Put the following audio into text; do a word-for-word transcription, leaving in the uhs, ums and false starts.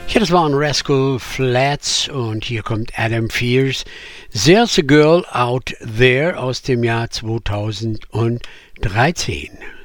Ja, das waren Rascal Flatts und hier kommt Adam Fierce. There's a Girl Out There aus dem Jahr zweitausenddreizehn.